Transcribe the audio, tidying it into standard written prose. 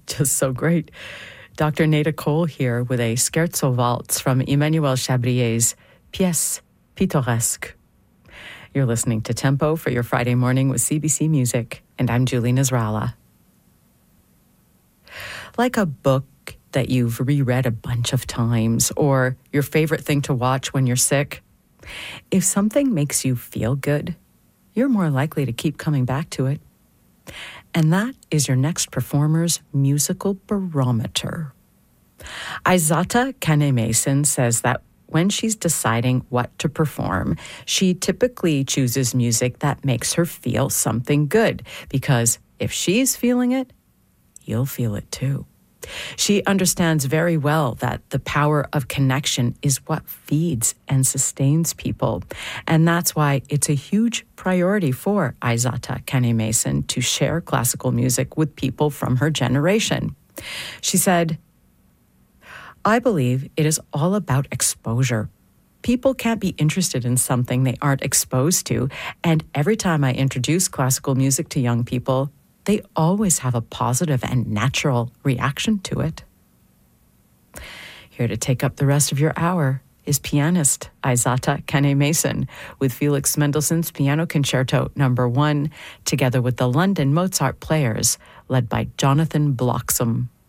just so great. Dr. Nada Cole here with a scherzo waltz from Emmanuel Chabrier's Pièce Pittoresque. You're listening to Tempo for your Friday morning with CBC Music, and I'm Julie Nasrallah. Like a book that you've reread a bunch of times, or your favorite thing to watch when you're sick, if something makes you feel good, you're more likely to keep coming back to it. And that is your next performer's musical barometer. Aizata Kane-Mason says that when she's deciding what to perform, she typically chooses music that makes her feel something good, because if she's feeling it, you'll feel it too. She understands very well that the power of connection is what feeds and sustains people. And that's why it's a huge priority for Aizata Kane-Mason to share classical music with people from her generation. She said, "I believe it is all about exposure. People can't be interested in something they aren't exposed to. And every time I introduce classical music to young people, they always have a positive and natural reaction to it." Here to take up the rest of your hour is pianist Aizata Kane-Mason with Felix Mendelssohn's Piano Concerto No. 1, together with the London Mozart Players, led by Jonathan Bloxam.